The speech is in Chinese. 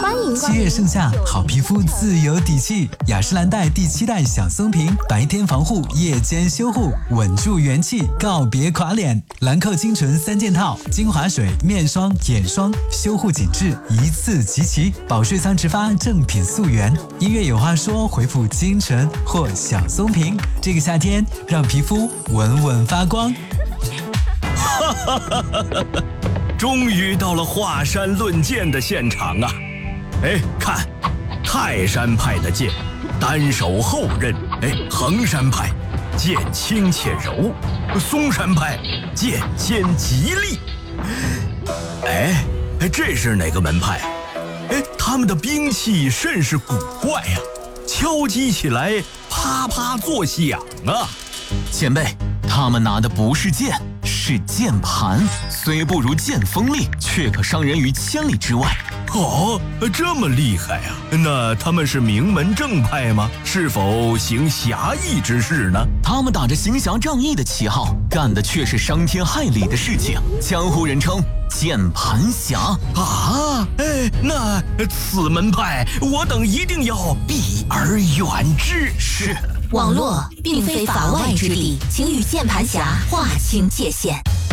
欢迎光 7月盛夏，好皮肤自有底气。雅诗兰黛第7代小松瓶，白天防护，夜间修护，稳住元气，告别垮脸。兰蔻精纯3件套，精华水、面霜、眼霜，修护紧致，一次集齐。保税仓直发正品溯源。音乐有话说，回复精纯或小松瓶。这个夏天，让皮肤稳稳发光。 哈哈哈哈哈！终于到了华山论剑的现场啊！哎，看，泰山派的剑，单手后刃；哎，衡山派剑轻且柔，嵩山派剑尖极利。哎，这是哪个门派？哎，他们的兵器甚是古怪啊，敲击起来啪啪作响啊！ 前辈，他们拿的不是剑，是键盘，虽不如剑锋利，却可伤人于千里之外。 哦，这么厉害啊！那他们是名门正派吗？是否行侠义之事呢？ 他们打着行侠仗义的旗号，干的却是伤天害理的事情，江湖人称键盘侠啊！哎，那此门派我等一定要避而远之。 是。 网络并非法外之地，请与键盘侠划清界限。